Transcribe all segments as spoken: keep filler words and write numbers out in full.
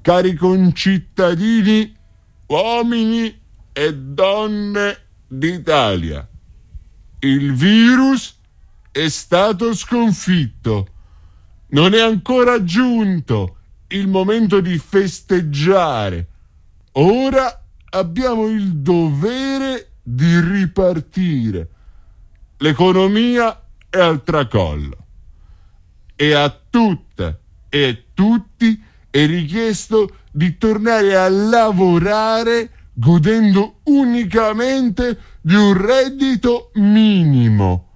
cari concittadini, uomini e donne d'Italia, il virus è stato sconfitto. Non è ancora giunto il momento di festeggiare. Ora abbiamo il dovere di ripartire. L'economia è al tracollo e a tutte e tutti è richiesto di tornare a lavorare godendo unicamente di un reddito minimo.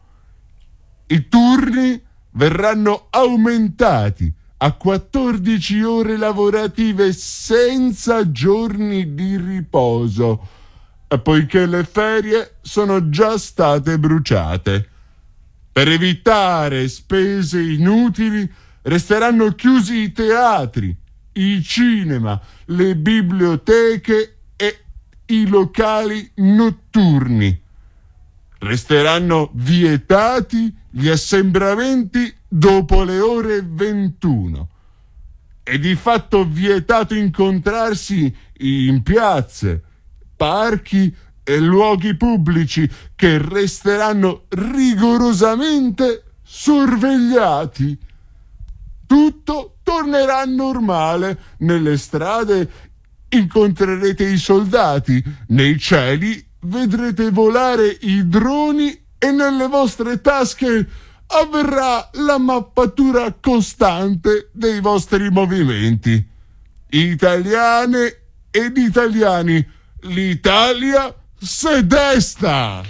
I turni verranno aumentati a quattordici ore lavorative senza giorni di riposo, poiché le ferie sono già state bruciate. Per evitare spese inutili resteranno chiusi i teatri, i cinema, le biblioteche e i locali notturni. Resteranno vietati gli assembramenti dopo le ore ventuno. È di fatto vietato incontrarsi in piazze, parchi e luoghi pubblici che resteranno rigorosamente sorvegliati. Tutto tornerà normale. Nelle strade incontrerete i soldati, nei cieli vedrete volare i droni e nelle vostre tasche avverrà la mappatura costante dei vostri movimenti. Italiane ed italiani, l'Italia s'è desta!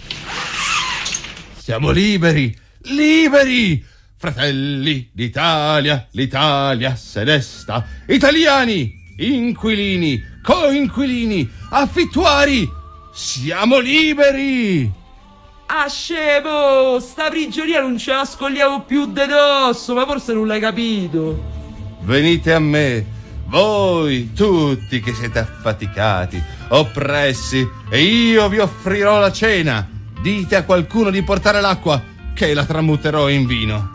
Siamo liberi, liberi! Fratelli d'Italia, l'Italia s'è desta! Italiani, inquilini, coinquilini, affittuari, siamo liberi! Ah, scemo, sta prigionia non ce la scogliamo più de dosso, ma forse non l'hai capito. Venite a me, voi tutti che siete affaticati, oppressi, e io vi offrirò la cena. Dite a qualcuno di portare l'acqua, che la tramuterò in vino.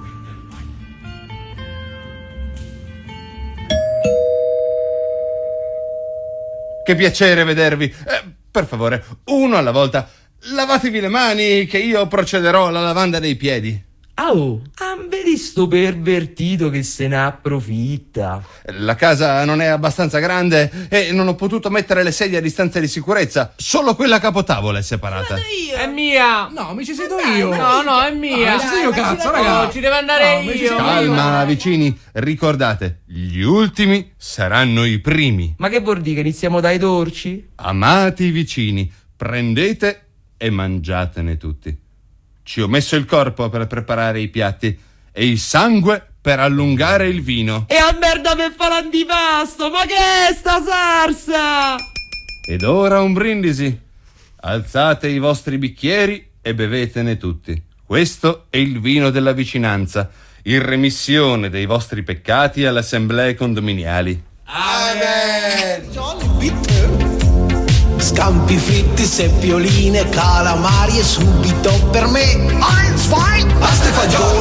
Che piacere vedervi. Eh, per favore, uno alla volta. Lavatevi le mani, che io procederò alla lavanda dei piedi. Oh, ah, vedi sto pervertito che se ne approfitta. La casa non è abbastanza grande e non ho potuto mettere le sedie a distanza di sicurezza. Solo quella capotavola è separata. È mia. No, mi ci siedo io. No, no, è mia. Ah, ci io, cazzo, raga. No, ci deve andare No, io. Calma, vicini. Ricordate, gli ultimi saranno i primi. Ma che vuol dire, che iniziamo dai dolci? Amati vicini, prendete e mangiatene tutti. Ci ho messo il corpo per preparare i piatti e il sangue per allungare il vino. E a merda per fare l'antipasto, ma che è sta salsa? Ed ora un brindisi. Alzate i vostri bicchieri e bevetene tutti. Questo è il vino della vicinanza, in remissione dei vostri peccati alle assemblee condominiali. Amen. Scampi fritti, seppioline, calamari e subito per me eins, zwei, pasta e fagioli.